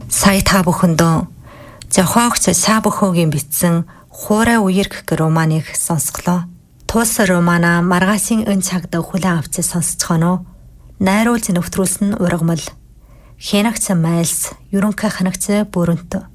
Сая та бүхэндөө зохиогч Сабөхөөгийн бичсэн Хуурай үерх гэх романыг сонсголоо. Тус романа маргаашийн энэ цагт хүлээн авч сонсцгоно. Найруулж нэвтрүүлсэн ургамал. Хянагч Майлс, ерөнхий ханагч Бүрэнт.